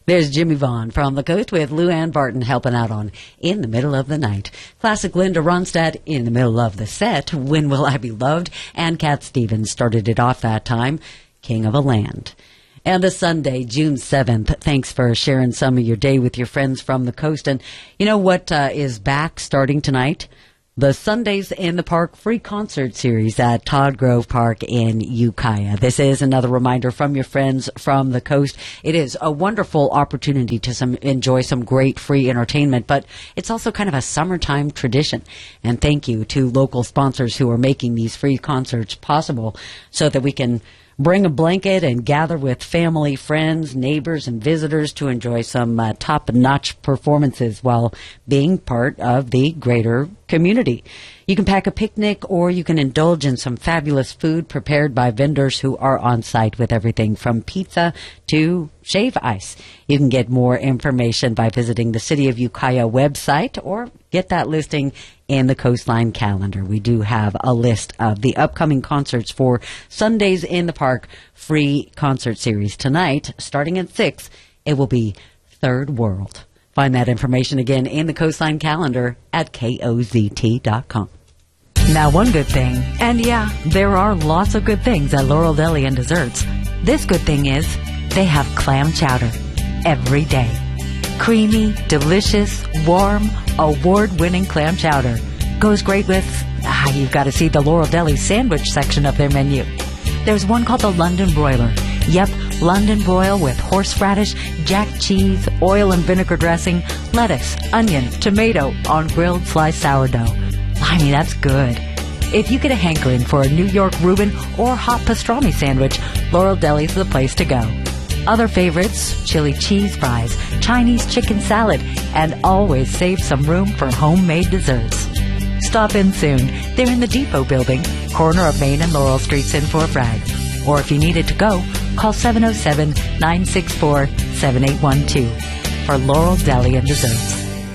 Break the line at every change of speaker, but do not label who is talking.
There's Jimmy Vaughn from the coast with Lou Ann Barton helping out on In the Middle of the Night. Classic Linda Ronstadt, In the Middle of the Set, When Will I Be Loved? And Cat Stevens started it off that time, King of a Land. And this Sunday, June 7th, thanks for sharing some of your day with your friends from the coast. And you know what is back starting tonight? The Sundays in the Park free concert series at Todd Grove Park in Ukiah. This is another reminder from your friends from the coast. It is a wonderful opportunity to enjoy some great free entertainment, but it's also kind of a summertime tradition. And thank you to local sponsors who are making these free concerts possible so that we can bring a blanket and gather with family, friends, neighbors, and visitors to enjoy some top-notch performances while being part of the greater community. You can pack a picnic or you can indulge in some fabulous food prepared by vendors who are on site with everything from pizza to shave ice. You can get more information by visiting the City of Ukiah website or get that listing in the Coastline calendar. We do have a list of the upcoming concerts for Sundays in the Park free concert series. Tonight, starting at 6, it will be Third World. Find that information again in the Coastline calendar at KOZT.com. Now, one good thing, and yeah, there are lots of good things at Laurel Deli and Desserts. This good thing is they have clam chowder every day. Creamy, delicious, warm, award-winning clam chowder. Goes great with, you've got to see the Laurel Deli sandwich section of their menu. There's one called the London Broiler. Yep, London broil with horseradish, jack cheese, oil and vinegar dressing, lettuce, onion, tomato on grilled sliced sourdough. Blimey, that's good. If you get a hankering for a New York Reuben or hot pastrami sandwich, Laurel Deli's the place to go. Other favorites, chili cheese fries, Chinese chicken salad, and always save some room for homemade desserts. Stop in soon. They're in the Depot building, corner of Main and Laurel Streets in Fort Bragg. Or if you needed to go, call 707-964-7812 for Laurel Deli and Desserts.